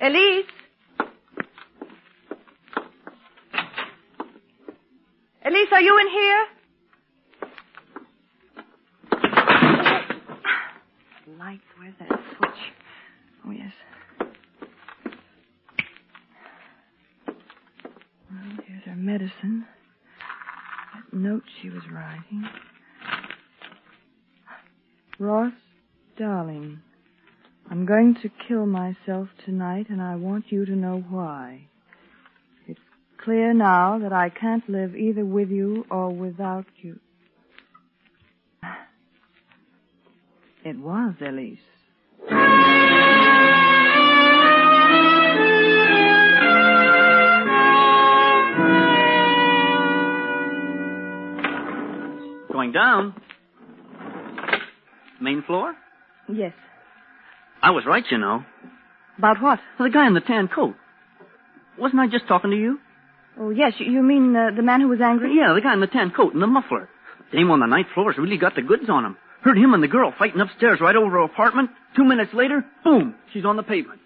Elise? Elise, are you in here? Lights, where's that switch? Oh, yes. Well, here's her medicine. That note she was writing. Ross, darling, I'm going to kill myself tonight, and I want you to know why. It's clear now that I can't live either with you or without you. It was, Elise. Going down? Main floor? Yes. I was right, you know. About what? The guy in the tan coat. Wasn't I just talking to you? Oh, yes. You mean the man who was angry? Yeah, the guy in the tan coat and the muffler. Dame on the ninth floor's really got the goods on him. Heard him and the girl fighting upstairs right over her apartment. 2 minutes later, boom, she's on the pavement.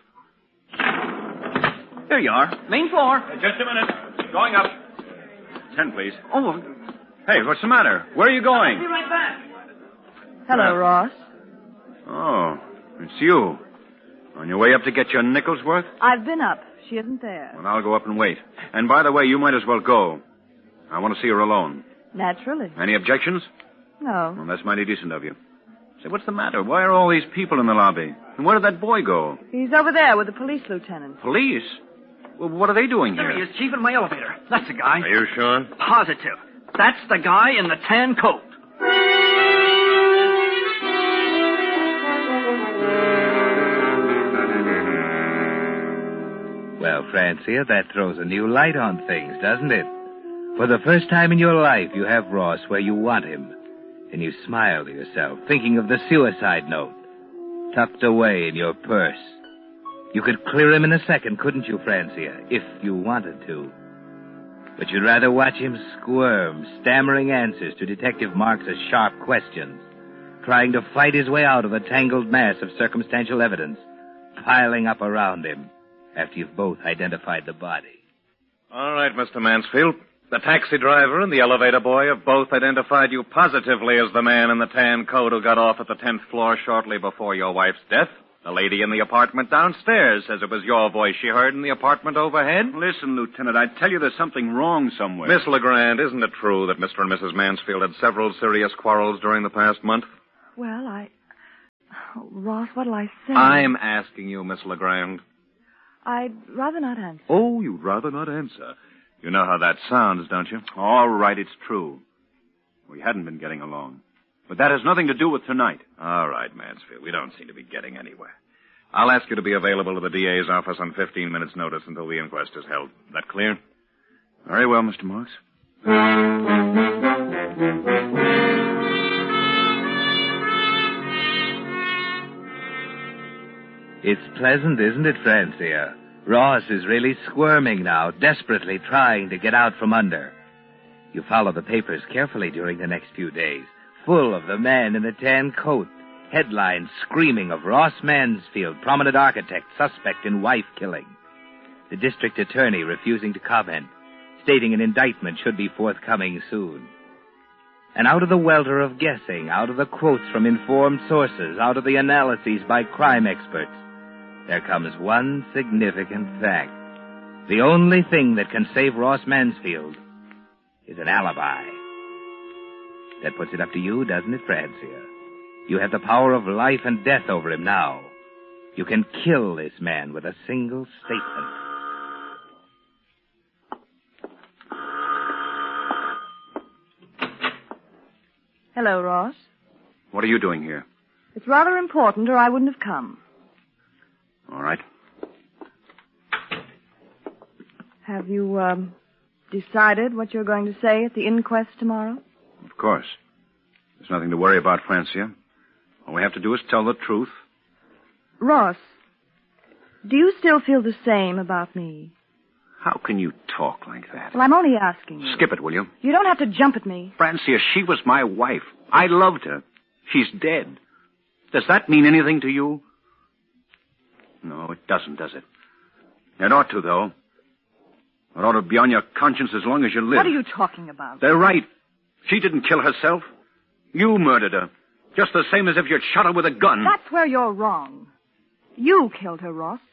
Here you are. Main floor. Just a minute. Going up. 10, please. Oh, Hey, what's the matter? Where are you going? I'll be right back. Hello, Ross. Oh, it's you. On your way up to get your nickel's worth? I've been up. She isn't there. Well, I'll go up and wait. And by the way, you might as well go. I want to see her alone. Naturally. Any objections? No. Well, that's mighty decent of you. Say, what's the matter? Why are all these people in the lobby? And where did that boy go? He's over there with the police lieutenant. Police? Well, what are they doing There here? he is, Chief, in my elevator. That's the guy. Are you sure? Positive. That's the guy in the tan coat. Well, Francia, that throws a new light on things, doesn't it? For the first time in your life, you have Ross where you want him. And you smile to yourself, thinking of the suicide note, tucked away in your purse. You could clear him in a second, couldn't you, Francia, if you wanted to? But you'd rather watch him squirm, stammering answers to Detective Marks' sharp questions, trying to fight his way out of a tangled mass of circumstantial evidence, piling up around him after you've both identified the body. All right, Mr. Mansfield. The taxi driver and the elevator boy have both identified you positively as the man in the tan coat who got off at the 10th floor shortly before your wife's death. The lady in the apartment downstairs says it was your voice she heard in the apartment overhead. Listen, Lieutenant, I tell you there's something wrong somewhere. Miss LeGrand, isn't it true that Mr. and Mrs. Mansfield had several serious quarrels during the past month? Well, Oh, Ross, what'll I say? I'm asking you, Miss LeGrand. I'd rather not answer. Oh, you'd rather not answer. You know how that sounds, don't you? All right, it's true. We hadn't been getting along. But that has nothing to do with tonight. All right, Mansfield. We don't seem to be getting anywhere. I'll ask you to be available to the DA's office on 15 minutes' notice until the inquest is held. That clear? Very well, Mr. Marks. It's pleasant, isn't it, Francia? Ross is really squirming now, desperately trying to get out from under. You follow the papers carefully during the next few days, full of the man in the tan coat. Headlines screaming of Ross Mansfield, prominent architect, suspect in wife killing. The district attorney refusing to comment, stating an indictment should be forthcoming soon. And out of the welter of guessing, out of the quotes from informed sources, out of the analyses by crime experts, there comes one significant fact. The only thing that can save Ross Mansfield is an alibi. That puts it up to you, doesn't it, Francia? You have the power of life and death over him now. You can kill this man with a single statement. Hello, Ross. What are you doing here? It's rather important, or I wouldn't have come. All right. Have you, decided what you're going to say at the inquest tomorrow? Of course. There's nothing to worry about, Francia. All we have to do is tell the truth. Ross, do you still feel the same about me? How can you talk like that? Well, I'm only asking you. Skip it, will you? You don't have to jump at me. Francia, she was my wife. I loved her. She's dead. Does that mean anything to you? No, it doesn't, does it? It ought to, though. It ought to be on your conscience as long as you live. What are you talking about? They're right. She didn't kill herself. You murdered her. Just the same as if you'd shot her with a gun. That's where you're wrong. You killed her, Ross.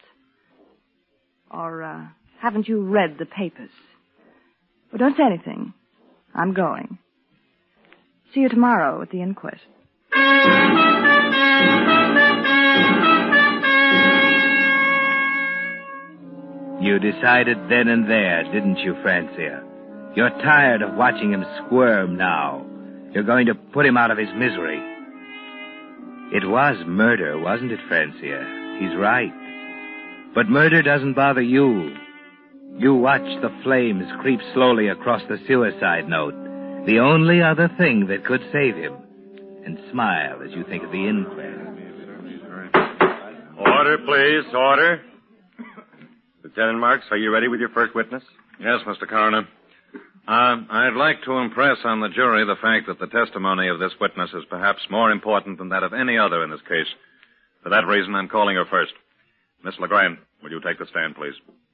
Or, haven't you read the papers? Well, don't say anything. I'm going. See you tomorrow at the inquest. You decided then and there, didn't you, Francia? You're tired of watching him squirm now. You're going to put him out of his misery. It was murder, wasn't it, Francia? He's right. But murder doesn't bother you. You watch the flames creep slowly across the suicide note, the only other thing that could save him, and smile as you think of the inquest. Order, please, order. Lieutenant Marks, are you ready with your first witness? Yes, Mr. Coroner. I'd like to impress on the jury the fact that the testimony of this witness is perhaps more important than that of any other in this case. For that reason, I'm calling her first. Miss Legrand, will you take the stand, please?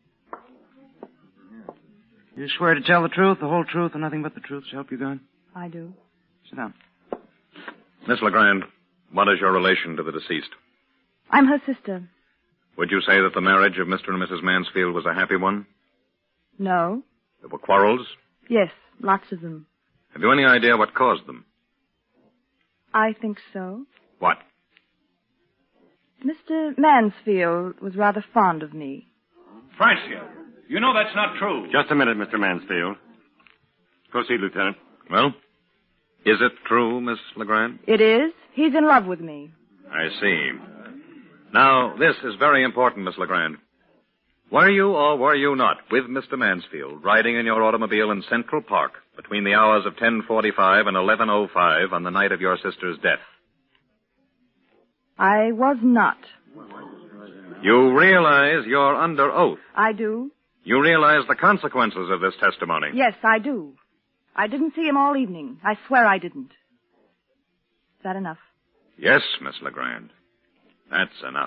You swear to tell the truth, the whole truth, and nothing but the truth, so help you God? I do. Sit down. Miss Legrand, what is your relation to the deceased? I'm her sister. Would you say that the marriage of Mr. and Mrs. Mansfield was a happy one? No. There were quarrels? Yes, lots of them. Have you any idea what caused them? I think so. What? Mr. Mansfield was rather fond of me. Francia, you know that's not true. Just a minute, Mr. Mansfield. Proceed, Lieutenant. Well, is it true, Miss Legrand? It is. He's in love with me. I see. Now, this is very important, Miss Legrand. Were you or were you not with Mr. Mansfield riding in your automobile in Central Park between the hours of 10:45 and 11:05 on the night of your sister's death? I was not. You realize you're under oath. I do. You realize the consequences of this testimony. Yes, I do. I didn't see him all evening. I swear I didn't. Is that enough? Yes, Miss Legrand. That's enough.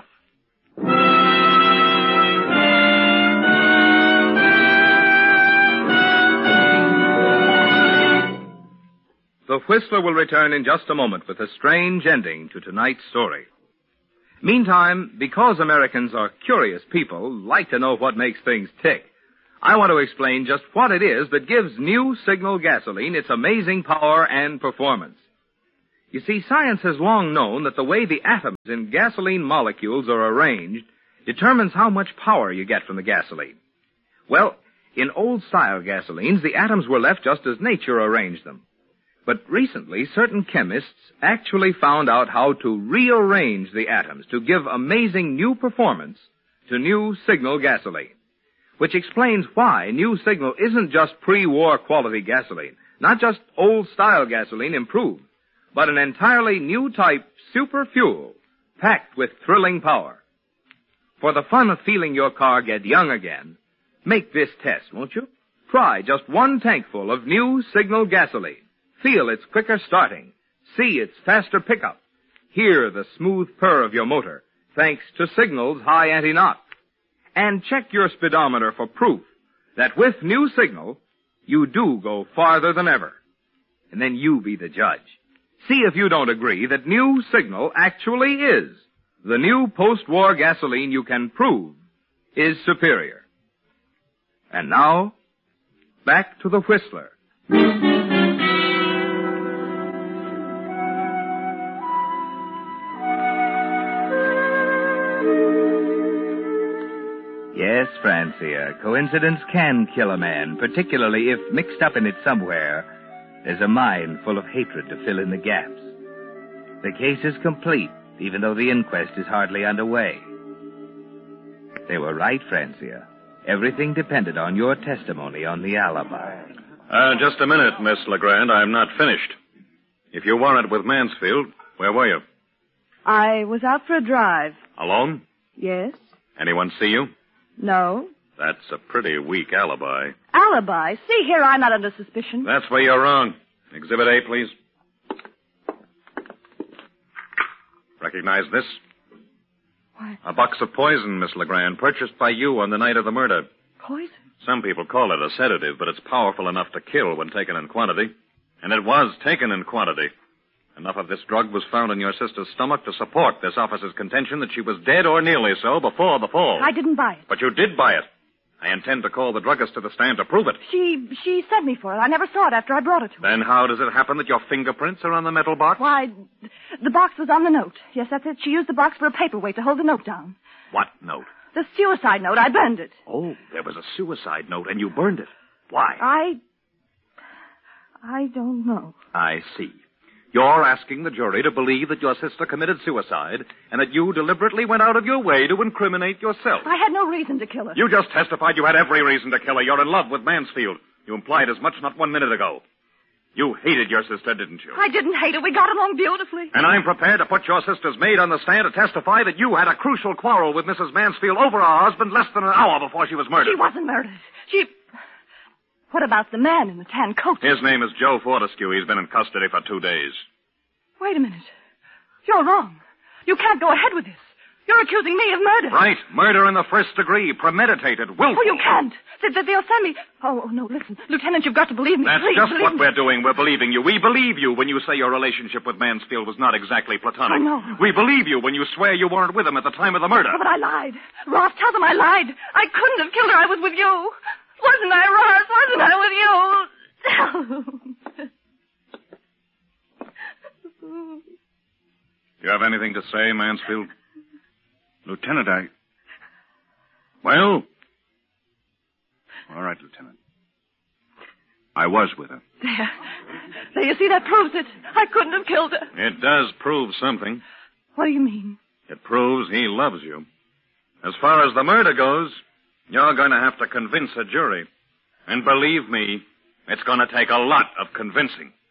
The Whistler will return in just a moment with a strange ending to tonight's story. Meantime, because Americans are curious people, like to know what makes things tick, I want to explain just what it is that gives New Signal gasoline its amazing power and performance. You see, science has long known that the way the atoms in gasoline molecules are arranged determines how much power you get from the gasoline. Well, in old-style gasolines, the atoms were left just as nature arranged them. But recently, certain chemists actually found out how to rearrange the atoms to give amazing new performance to New Signal gasoline. Which explains why New Signal isn't just pre-war quality gasoline, not just old-style gasoline improved, but an entirely new type super fuel packed with thrilling power. For the fun of feeling your car get young again, make this test, won't you? Try just one tankful of New Signal gasoline. Feel its quicker starting. See its faster pickup. Hear the smooth purr of your motor, thanks to Signal's high anti-knock. And check your speedometer for proof that with New Signal, you do go farther than ever. And then you be the judge. See if you don't agree that New Signal actually is the new post-war gasoline you can prove is superior. And now, back to the Whistler. Yes, Francia, coincidence can kill a man, particularly if mixed up in it somewhere, there's a mind full of hatred to fill in the gaps. The case is complete, even though the inquest is hardly underway. They were right, Francia. Everything depended on your testimony on the alibi. Just a minute, Miss Legrand. I'm not finished. If you weren't with Mansfield, where were you? I was out for a drive. Alone? Yes? Anyone see you? No? That's a pretty weak alibi. Alibi? See here, I'm not under suspicion. That's where you're wrong. Exhibit A, please. Recognize this? What? A box of poison, Miss Legrand, purchased by you on the night of the murder. Poison? Some people call it a sedative, but it's powerful enough to kill when taken in quantity. And it was taken in quantity. Enough of this drug was found in your sister's stomach to support this officer's contention that she was dead or nearly so before the fall. I didn't buy it. But you did buy it. I intend to call the druggist to the stand to prove it. She sent me for it. I never saw it after I brought it to her. Then how does it happen that your fingerprints are on the metal box? Why, the box was on the note. Yes, that's it. She used the box for a paperweight to hold the note down. What note? The suicide note. I burned it. Oh, there was a suicide note, and you burned it. Why? I don't know. I see. You're asking the jury to believe that your sister committed suicide and that you deliberately went out of your way to incriminate yourself. I had no reason to kill her. You just testified you had every reason to kill her. You're in love with Mansfield. You implied as much not 1 minute ago. You hated your sister, didn't you? I didn't hate her. We got along beautifully. And I'm prepared to put your sister's maid on the stand to testify that you had a crucial quarrel with Mrs. Mansfield over her husband less than an hour before she was murdered. She wasn't murdered. What about the man in the tan coat? His name is Joe Fortescue. He's been in custody for 2 days. Wait a minute. You're wrong. You can't go ahead with this. You're accusing me of murder. Right. Murder in the first degree. Premeditated. Willful. Oh, you can't. They'll send me... Oh, no, listen. Lieutenant, you've got to believe me. That's Please, just believe what me. we're doing. We're believing you. We believe you when you say your relationship with Mansfield was not exactly platonic. Oh, no. We believe you when you swear you weren't with him at the time of the murder. Oh, but I lied. Ross, tell them I lied. I couldn't have killed her. I was with you. Wasn't I, Ross? Wasn't I with you? You have anything to say, Mansfield? Lieutenant, Well? All right, Lieutenant. I was with her. There, you see, that proves it. I couldn't have killed her. It does prove something. What do you mean? It proves he loves you. As far as the murder goes, you're going to have to convince a jury. And believe me, it's going to take a lot of convincing.